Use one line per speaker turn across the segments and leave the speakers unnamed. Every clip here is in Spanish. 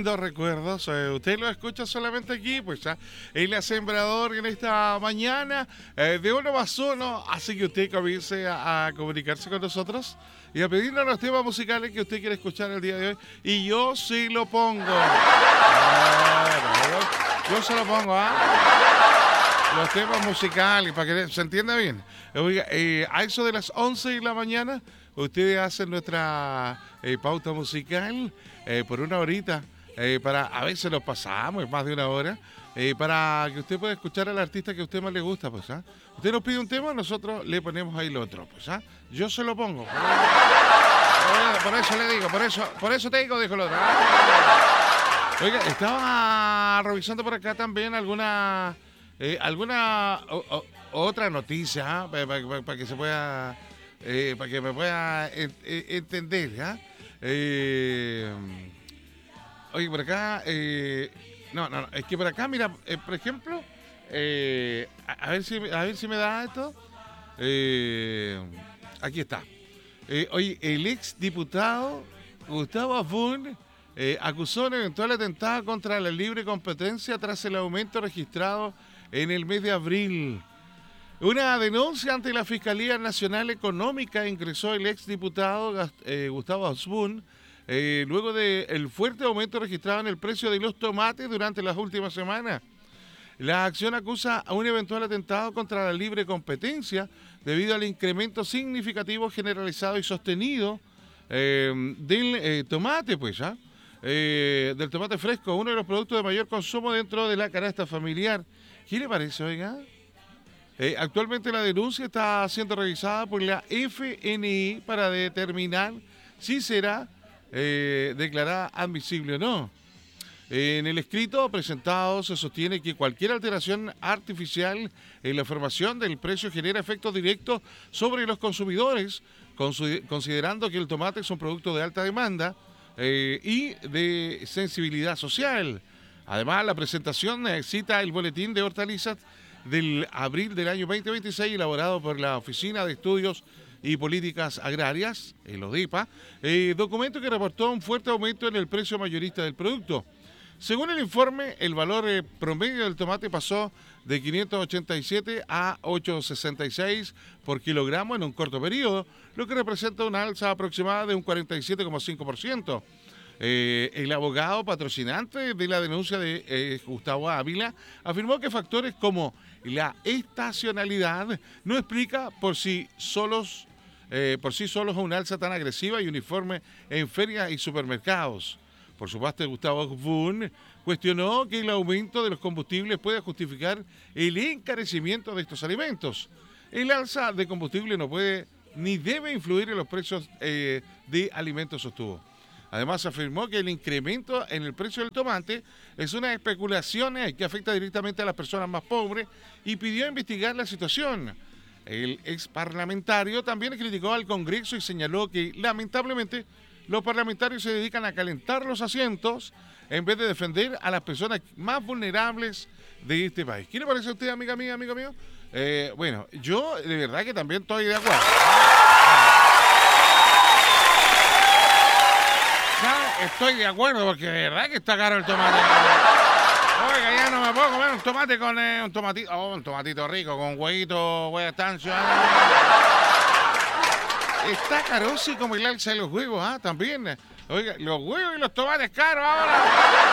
lindos recuerdos. Usted lo escucha solamente aquí, pues ya. En la Sembrador en esta mañana de uno más uno. Así que usted comience a comunicarse con nosotros y a pedirnos los temas musicales que usted quiere escuchar el día de hoy. Y yo sí lo pongo. Yo se lo pongo, los temas musicales, para que se entienda bien. Oiga, a eso de las 11 de la mañana, ustedes hacen nuestra pauta musical por una horita. Para a veces nos pasamos, es más de una hora, para que usted pueda escuchar al artista que a usted más le gusta, pues, ¿ah? Usted nos pide un tema, nosotros le ponemos ahí lo otro, pues, ¿ah? Yo se lo pongo. Por eso le digo, por eso te digo, dijo el otro. Oiga, estaba revisando por acá también alguna otra noticia, para que se pueda, para que me pueda entender, ¿ah? Oye, por acá, no, es que por acá, mira, por ejemplo, a ver si me da esto. Aquí está. Oye, el ex diputado Gustavo Asbun acusó un eventual atentado contra la libre competencia tras el aumento registrado en el mes de abril. Una denuncia ante la Fiscalía Nacional Económica ingresó el exdiputado Gustavo Asbun luego del fuerte aumento registrado en el precio de los tomates durante las últimas semanas. La acción acusa a un eventual atentado contra la libre competencia debido al incremento significativo generalizado y sostenido del tomate, pues, ¿ah? Del tomate fresco, uno de los productos de mayor consumo dentro de la canasta familiar. ¿Qué le parece, oiga? Actualmente la denuncia está siendo revisada por la FNI para determinar si será declarada admisible o no. En el escrito presentado se sostiene que cualquier alteración artificial en la formación del precio genera efectos directos sobre los consumidores, considerando que el tomate es un producto de alta demanda y de sensibilidad social. Además, la presentación cita el boletín de hortalizas del abril del año 2026, elaborado por la Oficina de Estudios y Políticas Agrarias, el ODEPA, documento que reportó un fuerte aumento en el precio mayorista del producto. Según el informe, el valor promedio del tomate pasó de 587 a 866 por kilogramo en un corto periodo, lo que representa una alza aproximada de un 47,5%. El abogado patrocinante de la denuncia de Gustavo Ávila afirmó que factores como la estacionalidad no explica por sí solos una alza tan agresiva y uniforme en ferias y supermercados. Por su parte, Gustavo Asbun cuestionó que el aumento de los combustibles puede justificar el encarecimiento de estos alimentos. El alza de combustible no puede ni debe influir en los precios de alimentos, sostuvo. Además, afirmó que el incremento en el precio del tomate es una especulación que afecta directamente a las personas más pobres y pidió investigar la situación. El ex parlamentario también criticó al Congreso y señaló que, lamentablemente, los parlamentarios se dedican a calentar los asientos en vez de defender a las personas más vulnerables de este país. ¿Qué le parece a usted, amiga mía, amigo mío? Bueno, yo de verdad que también estoy de acuerdo. Estoy de acuerdo porque de verdad que está caro el tomate. Oiga, ya no me puedo comer un tomate con un tomatito rico con huevito, huevo estancio. Está caroso como el alza de los huevos, también. Oiga, los huevos y los tomates caros ahora.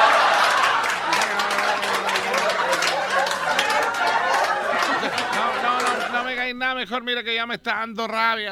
No me caes nada, mejor mira que ya me está dando rabia.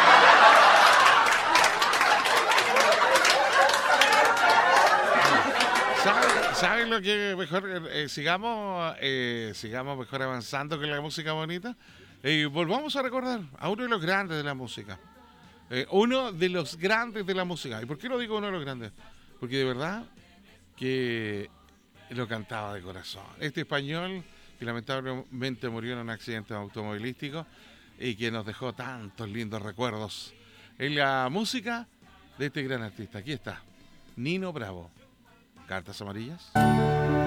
¿Saben lo que mejor sigamos mejor avanzando con la música bonita? Volvamos a recordar a uno de los grandes de la música. Uno de los grandes de la música. ¿Y por qué lo digo uno de los grandes? Porque de verdad que lo cantaba de corazón. Este español que lamentablemente murió en un accidente automovilístico y que nos dejó tantos lindos recuerdos en la música de este gran artista. Aquí está, Nino Bravo. Cartas amarillas.